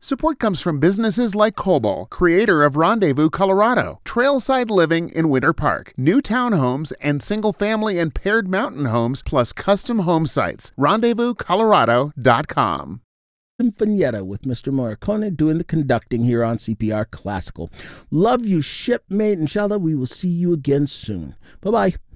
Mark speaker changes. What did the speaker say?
Speaker 1: Support comes from businesses like Coble, creator of Rendezvous, Colorado, Trailside Living in Winter Park, new townhomes and single-family and paired mountain homes, plus custom home sites. RendezvousColorado.com.
Speaker 2: Sinfonietta with Mr. Morricone doing the conducting here on CPR Classical. Love you, shipmate. Inshallah, we will see you again soon. Bye-bye.